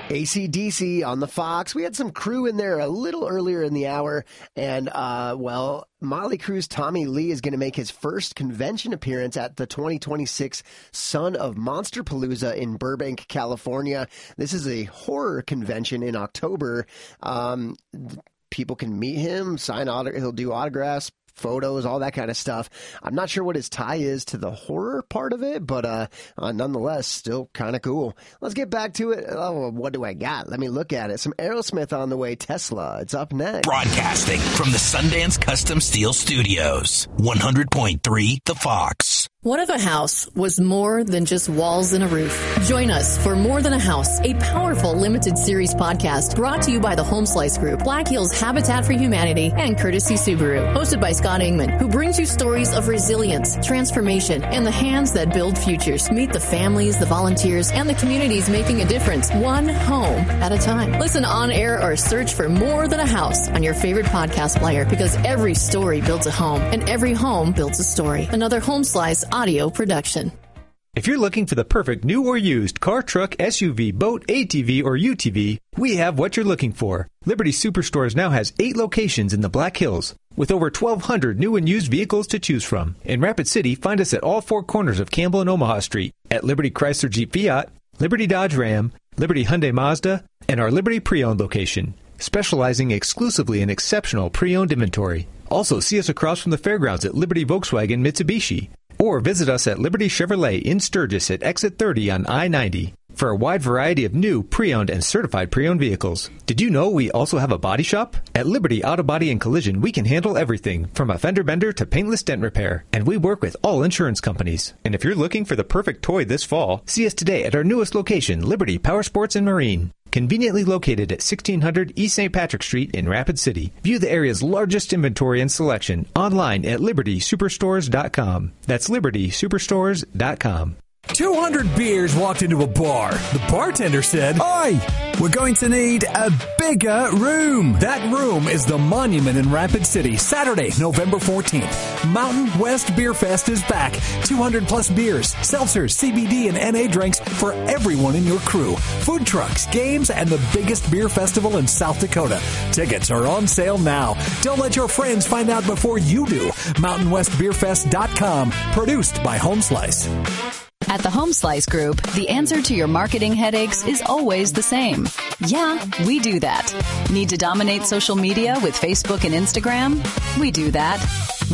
AC/DC on the Fox. We had some crew in there a little earlier in the hour, and Motley Crue's Tommy Lee is going to make his first convention appearance at the 2026 Son of Monsterpalooza in Burbank, California. This is a horror convention in October. People can meet him, he'll do autographs, photos, all that kind of stuff. I'm not sure what his tie is to the horror part of it, but nonetheless, still kind of cool. Let's get back to it. Oh, what do I got? Let me look at it. Some Aerosmith on the way. Tesla. It's up next. Broadcasting from the Sundance Custom Steel Studios. 100.3 The Fox. What if a house was more than just walls and a roof? Join us for More Than a House, a powerful limited series podcast brought to you by the Home Slice Group, Black Hills Habitat for Humanity, and Courtesy Subaru. Hosted by Scott Ingman, who brings you stories of resilience, transformation, and the hands that build futures. Meet the families, the volunteers, and the communities making a difference, one home at a time. Listen on air or search for More Than a House on your favorite podcast player, because every story builds a home, and every home builds a story. Another Home Slice audio production. If you're looking for the perfect new or used car, truck, SUV, boat, ATV, or UTV, we have what you're looking for. Liberty Superstores now has 8 locations in the Black Hills, with over 1,200 new and used vehicles to choose from. In Rapid City, find us at all 4 corners of Campbell and Omaha Street, at Liberty Chrysler Jeep Fiat, Liberty Dodge Ram, Liberty Hyundai Mazda, and our Liberty Pre-Owned location, specializing exclusively in exceptional pre-owned inventory. Also, see us across from the fairgrounds at Liberty Volkswagen Mitsubishi, or visit us at Liberty Chevrolet in Sturgis at Exit 30 on I-90 for a wide variety of new, pre-owned, and certified pre-owned vehicles. Did you know we also have a body shop? At Liberty Auto Body and Collision, we can handle everything from a fender bender to paintless dent repair, and we work with all insurance companies. And if you're looking for the perfect toy this fall, see us today at our newest location, Liberty Power Sports and Marine. Conveniently located at 1600 East St. Patrick Street in Rapid City. View the area's largest inventory and selection online at libertysuperstores.com. That's libertysuperstores.com. 200 beers walked into a bar. The bartender said, "Oi, we're going to need a bigger room." That room is the Monument in Rapid City, Saturday, November 14th. Mountain West Beer Fest is back. 200 plus beers, seltzers, CBD, and NA drinks for everyone in your crew. Food trucks, games, and the biggest beer festival in South Dakota. Tickets are on sale now. Don't let your friends find out before you do. MountainWestBeerFest.com, produced by Home Slice. At the Home Slice Group, the answer to your marketing headaches is always the same. Yeah, we do that. Need to dominate social media with Facebook and Instagram? We do that.